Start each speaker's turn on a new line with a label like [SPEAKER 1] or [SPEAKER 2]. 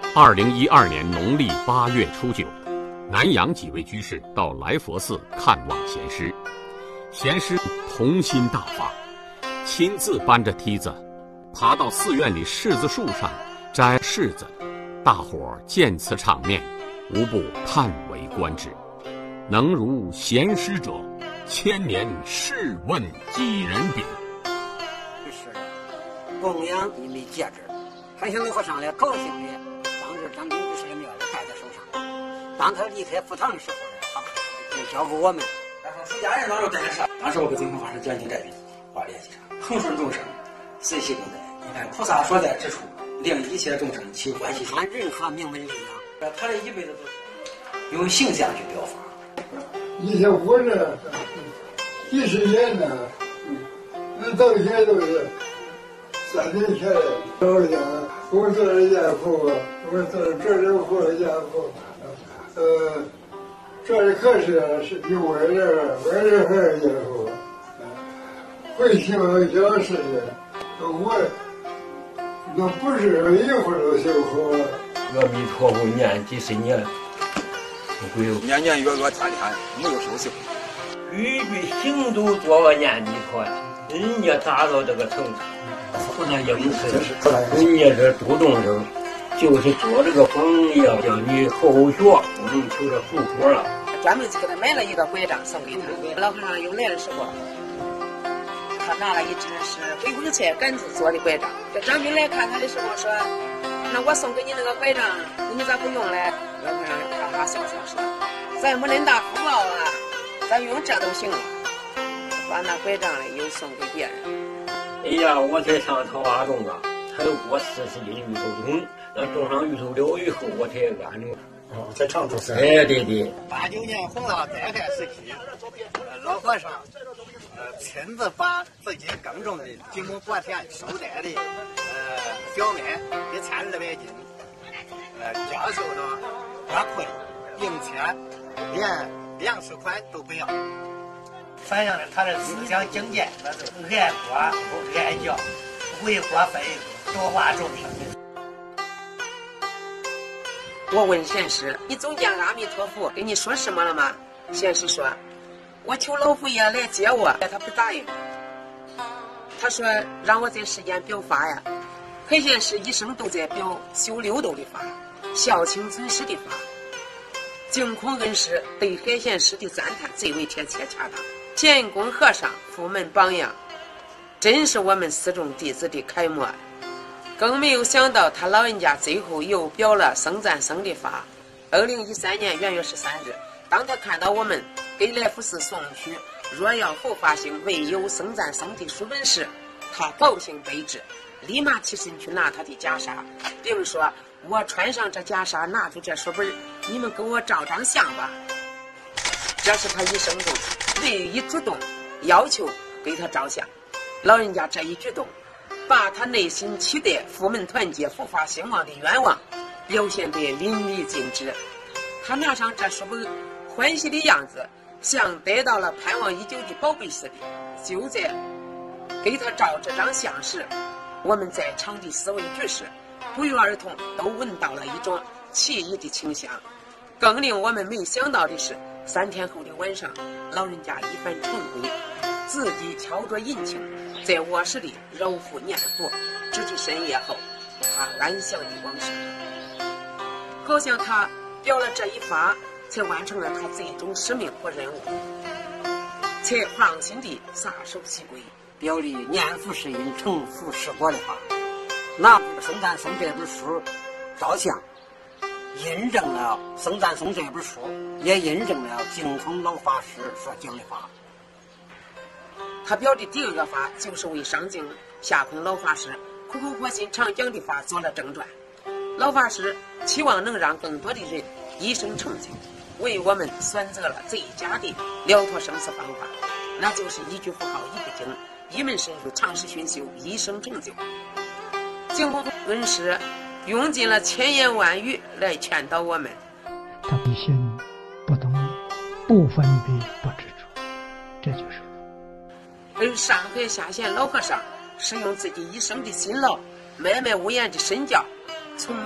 [SPEAKER 1] 2012年农历8月初9，南阳几位居士到来佛寺看望贤师，贤师童心大发，亲自搬着梯子爬到寺院里柿子树上摘柿子。大伙儿见此场面，无不叹为观止。能如贤师者，千年试问几人比？
[SPEAKER 2] 是供养你的戒指，还向老和尚来高兴的。当时张炳居士也没有戴在手上。当他离开佛堂的时候呢，他就交给我们。
[SPEAKER 3] 然后出家人当时戴的啥？当时我给净空法师讲经摘品，花莲机场，恒顺众生，随喜共戴。你看菩萨所在之处，令一切众生起欢喜心。
[SPEAKER 2] 他任何名门力量，
[SPEAKER 3] 他这一辈子都是用形象去表法。
[SPEAKER 4] 以前活着几十年呢，那到现在都是3年前的。我讲，我做了家父，我做了这人活家父，这里可是比我这还是家父，会希望小事的，我那不是一会儿都修好了。
[SPEAKER 5] 阿弥陀佛念几十年。
[SPEAKER 6] 年年月月天天没有休息，
[SPEAKER 5] 句句行都做个念弥陀，人家达到这个程度，不能应试，人家是度众生，就是做这个榜样，叫你后学能求着福果了。
[SPEAKER 7] 专门给他买了一个拐杖送给他，老和尚又来的时候，他拿了一只是回光菜杆子做的拐杖。这张兵来看他的时候说：“那我送给你那个拐杖，你咋不用嘞？”老和尚哈哈笑笑说：“咱没恁大福报啊，咱用这都行了。”把那拐杖嘞又送给别人。
[SPEAKER 5] 哎呀，我才上桃花种啊，才过40斤芋头种，那种上芋头了以后，我才安了。
[SPEAKER 3] 在长途山。
[SPEAKER 5] 哎，对对。
[SPEAKER 8] 89年洪涝灾害时期，老和尚亲自把自己耕种的几亩薄田收摘的小麦1200斤，教授的花卉，并且连粮食款都不要，反映了他的思想境界，那是爱国不爱教，为国分多化众生。
[SPEAKER 7] 我问贤师：“你总见阿弥陀佛跟你说什么了吗？”贤师说：“我求老佛爷来接我，他不答应。他说让我在世间表法呀。海贤师一生都在表修六道的法，孝亲尊师的法。净空恩师对海贤师的赞叹最为贴切恰当。乾坤和尚佛门榜样，真是我们四众弟子的楷模。更没有想到他老人家最后又表了僧赞僧的法。2013年元月13日，当他看到我们给来福寺送去若要后发行未有僧赞僧的书本时，他高兴悲至，立马起身去拿他的袈裟，并说：“我穿上这袈裟，拿出这书本，你们给我照张相吧。”这是他一生中唯一主动要求给他照相。老人家这一举动，把他内心期待佛门团结、佛法兴旺的愿望表现得淋漓尽致。他拿上这书本，欢喜的样子像得到了盼望已久的宝贝似的。就在给他照这张相时，我们在场的4位居士不约而同都闻到了一种奇异的清香。更令我们没想到的是，3天后的晚上，老人家一番晨会，自己敲着引磬，在卧室里揉腹念佛，直至深夜后，他安详的往生。好像他表了这一法，才完成了他最终使命和任务，才放心地撒手西归，
[SPEAKER 2] 表里念佛是因，成佛是果的法。拿《僧赞僧》这本书照相，印证了《僧赞僧》这本书，也印证了净空老法师所讲的法。
[SPEAKER 7] 他表的第2个法，就是为上净下空老法师苦口婆心常讲的法做了正传。老法师期望能让更多的人一生成就，为我们选择了最佳的了脱生死方法，那就是一句佛号一部经，一门深入，长时熏修，一生成就。净空恩师用尽了千言万语来劝导我们。
[SPEAKER 9] 他不信不懂，不分别不执着，这就是佛。
[SPEAKER 7] 而上海下县老和尚是用自己一生的辛劳，默默无言的身教，从